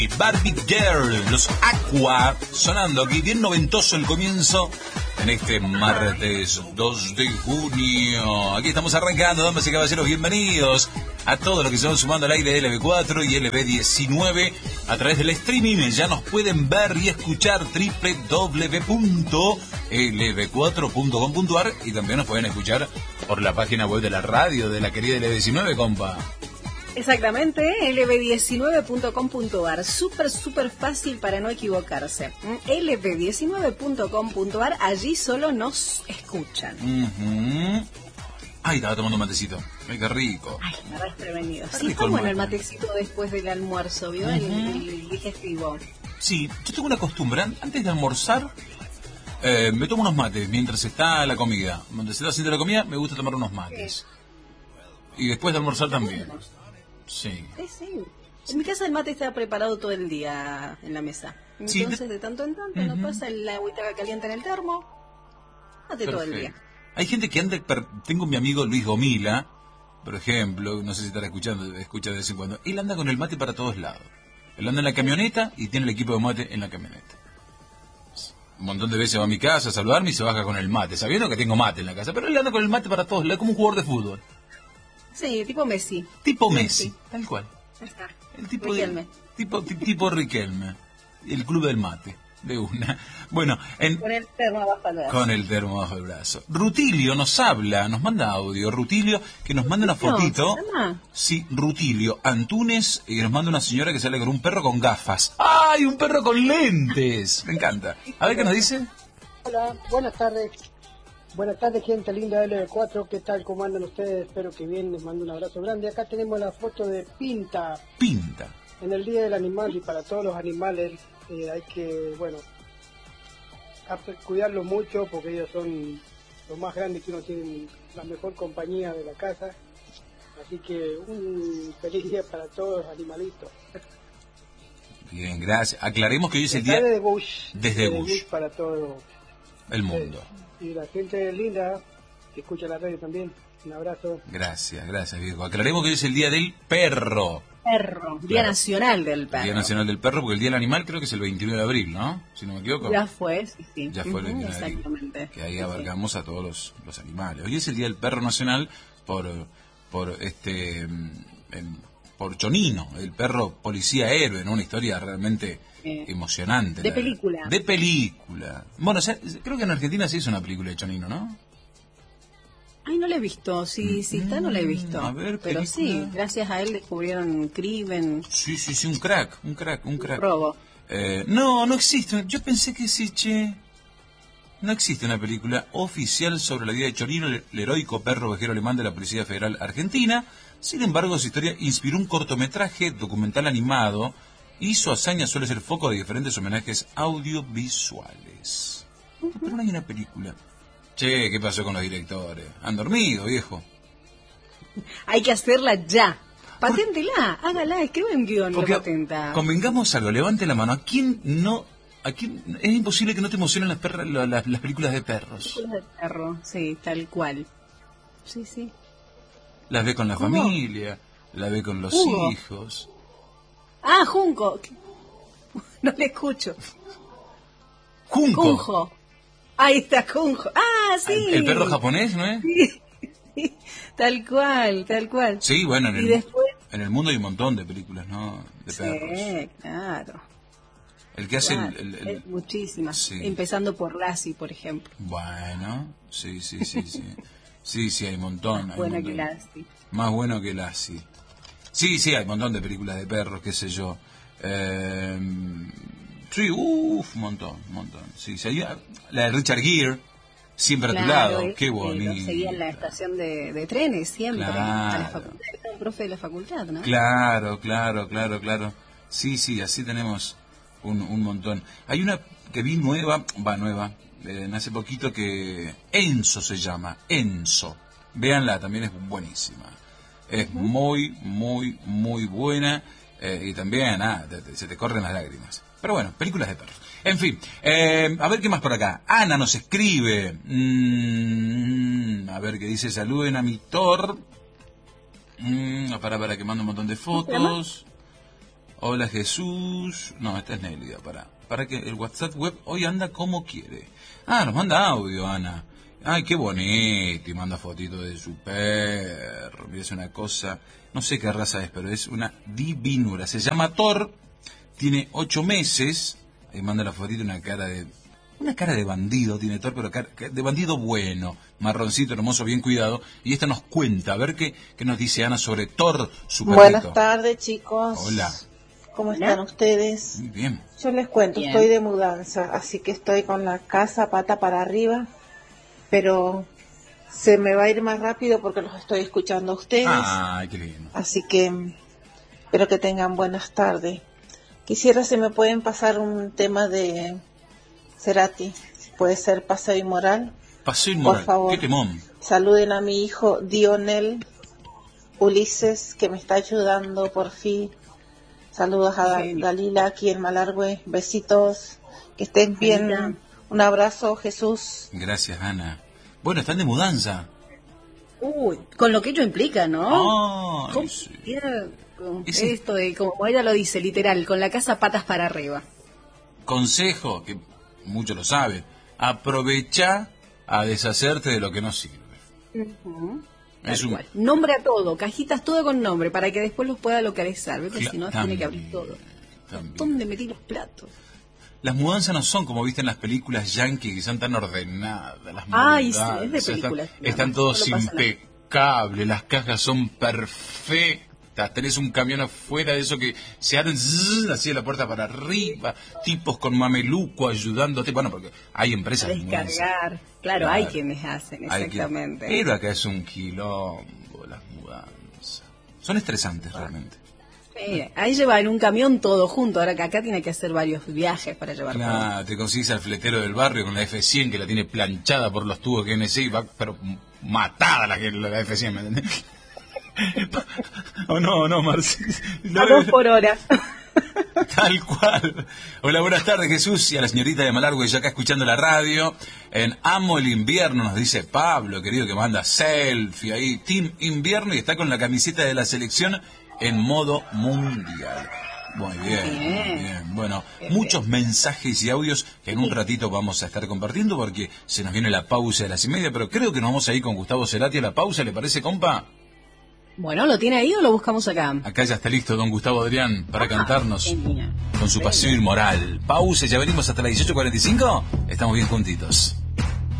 Barbie Girl, los Aqua, sonando aquí, bien noventoso el comienzo en este martes 2 de junio. Aquí estamos arrancando, damas y caballeros, bienvenidos a todos los que se van sumando al aire de LB4 y LB19 a través del streaming. Ya nos pueden ver y escuchar www.lb4.com.ar y también nos pueden escuchar por la página web de la radio de la querida LB19, compa. Exactamente, lb19.com.ar, súper fácil para no equivocarse. lb19.com.ar, allí solo nos escuchan. Ay, estaba tomando un matecito. Ay, qué rico. Ay, me habéis prevenido. Qué Sí, rico está el bueno el mate. matecito después del almuerzo, ¿vio? El digestivo. Sí, yo tengo una costumbre, antes de almorzar, me tomo unos mates mientras está la comida. Mientras se está haciendo la comida, me gusta tomar unos mates. Y después de almorzar también. Sí. Sí. En mi casa el mate está preparado todo el día en la mesa. Sí, Entonces, de tanto en tanto, nos pasa el agüita caliente en el termo. Mate todo el día. Hay gente que anda... Tengo mi amigo Luis Gomila, por ejemplo, no sé si estará escuchando, escucha de vez en cuando. Él anda con el mate para todos lados. Él anda en la camioneta y tiene el equipo de mate en la camioneta. Un montón de veces va a mi casa a saludarme y se baja con el mate, sabiendo que tengo mate en la casa. Pero él anda con el mate para todos lados, como un jugador de fútbol. Sí, tipo Messi. Tipo Messi, tal cual. Ahí está. El tipo Riquelme. tipo Riquelme. El club del mate, de una. Bueno, Con el termo abajo del brazo. con el termo bajo el brazo. Rutilio nos habla, nos manda audio. Rutilio, que nos manda una fotito. ¿Se llama? Sí, Rutilio Antunes, y nos manda una señora que sale con un perro con gafas. ¡Ay, un perro con lentes! Me encanta. A ver qué nos dice. Hola, buenas tardes. Buenas tardes, gente linda de LB4. ¿Qué tal? ¿Cómo andan ustedes? Espero que bien. Les mando un abrazo grande. Acá tenemos la foto de Pinta Pinta. en el Día del Animal, y para todos los animales hay que, bueno, cuidarlos mucho porque ellos son los más grandes que uno tiene, la mejor compañía de la casa. Así que un feliz día para todos los animalitos. Bien, gracias. Aclaremos que hoy es el día Desde Bush. desde Bush, para todo el mundo. y la gente linda que escucha la radio también. Un abrazo. Gracias, viejo. Aclaremos que hoy es el día del perro. Perro. Día Claro. Nacional del Perro. Día Nacional del Perro, porque el Día del Animal creo que es el 29 de abril, ¿no? Si no me equivoco. Ya fue, sí. Ya fue el 29 de abril. Exactamente. Que ahí Sí, abarcamos a todos los animales. Hoy es el Día del Perro Nacional por Chonino, el perro policía héroe, ¿no? Una historia realmente emocionante. De película. De película. Bueno, o sea, creo que en Argentina se hizo una película de Chonino, ¿no? Ay, no la he visto. Sí, está, no la he visto. A ver, pero película. sí, gracias a él descubrieron crimen, Sí, un crack. robo. No existe. Yo pensé que sí, che. No existe una película oficial sobre la vida de Chonino, el heroico perro ovejero alemán de la Policía Federal Argentina. Sin embargo, su historia inspiró un cortometraje documental animado y su hazaña suele ser foco de diferentes homenajes audiovisuales. Pero no hay una película. Che, ¿qué pasó con los directores? Han dormido, viejo. Hay que hacerla ya. Paténtela, hágala, escribe un guión y lo Porque patenta. convengamos algo, levante la mano. ¿A quién es imposible que no te emocionen las películas de perros? Películas de perro, sí, tal cual. Sí. Las ve con la ¿Cómo? familia, la ve con los Hugo. hijos. Ah, Junco. No le escucho. Junko. Junjo. Ahí está, Junjo. Ah, sí. El perro japonés, ¿no es? Sí, tal cual. Sí, bueno, Y después... en el mundo hay un montón de películas, ¿no? De perros. Sí, claro. El que hace Claro, es muchísimas. Sí. Empezando por Lassie, por ejemplo. Bueno, sí. Sí, hay un montón. Más buena que Lassie. Más bueno que Lassie. Sí, hay un montón de películas de perros, qué sé yo. Sí, un montón. Sí, la de Richard Gere, siempre a tu lado, qué bonito. Lo seguía en la estación de trenes siempre, Claro. a la facultad. Era un profe de la facultad, ¿no? Claro. Sí, así tenemos un montón. Hay una que vi nueva, hace poquito, que Enzo se llama, Enzo. Véanla, también es buenísima. Es muy buena, y también, se te corren las lágrimas. Pero bueno, películas de perros. En fin, a ver qué más por acá. Ana nos escribe. A ver qué dice. Saluden a mi Thor. Para que mande un montón de fotos. Hola Jesús. No, esta es Nélida, para que el WhatsApp web hoy anda como quiere. Ah, nos manda audio, Ana. Ay, qué bonito. Y manda fotito de su perro. Mira, es una cosa, no sé qué raza es, pero es una divinura. Se llama Thor, tiene 8 meses. Ahí manda la fotito, una cara de bandido tiene Thor, pero de bandido bueno, marroncito, hermoso, bien cuidado. Y esta nos cuenta, a ver qué nos dice Ana sobre Thor, su perrito. Buenas tardes, chicos. Hola. ¿Cómo están ustedes? Muy bien. Yo les cuento, Bien. estoy de mudanza, así que estoy con la casa pata para arriba, pero se me va a ir más rápido porque los estoy escuchando a ustedes. Ay, qué lindo. Así que espero que tengan buenas tardes. Quisiera si me pueden pasar un tema de Cerati, si puede ser Paseo Inmoral. Paseo Inmoral, Por favor. qué temón. Saluden a mi hijo Dionel Ulises, que me está ayudando por fin. Saludos a Genio. Dalila aquí en Malargüe. Besitos, que estén bien. Dalila. Un abrazo, Jesús. Gracias, Ana. Bueno, están de mudanza. Uy, con lo que ello implica, ¿no? Ay, ¿Cómo sí. era con Ese- esto de, como ella lo dice, literal, con la casa patas para arriba? Consejo, que muchos lo saben, aprovecha a deshacerte de lo que no sirve. Es Tal un... cual. Nombre a todo, cajitas todo con nombre, para que después los pueda localizar, ¿ves? Porque si no, tiene que abrir todo. También. ¿Dónde metí los platos? Las mudanzas no son como viste en las películas yankee, que son tan ordenadas. Las Ay, sí, mudanzas, es de películas. Están No, todos no pasa nada. impecables, las cajas son perfectas. Tenés un camión afuera de eso que se abren así de la puerta para arriba, tipos con mameluco ayudándote. Bueno, porque hay empresas de mudanza. Descargar. Claro, hay quienes hacen, Hay exactamente. pero acá es un quilombo las mudanzas. Son estresantes realmente. Sí, ahí lleva en un camión todo junto, ahora que acá tiene que hacer varios viajes para llevar todo. Claro, te consigues al fletero del barrio con la F100 que la tiene planchada por los tubos que NC y va, pero matada la F100, ¿me entendés? Oh, no, Marcelo. A 2 por hora. Tal cual. Hola, buenas tardes, Jesús, y a la señorita de Malargüe, ya acá escuchando la radio. En Amo el Invierno, nos dice Pablo, querido, que manda selfie ahí. Team Invierno, y está con la camiseta de la selección en modo mundial. Muy bien, muy bien. Bueno, muchos mensajes y audios que en un ratito vamos a estar compartiendo porque se nos viene la pausa de las 1:30, pero creo que nos vamos a ir con Gustavo Cerati a la pausa, ¿le parece, compa? Bueno, ¿lo tiene ahí o lo buscamos acá? Acá ya está listo don Gustavo Adrián para cantarnos Genial. con su Paseo Inmoral. Pausa, ya venimos hasta las 18:45. Estamos bien juntitos.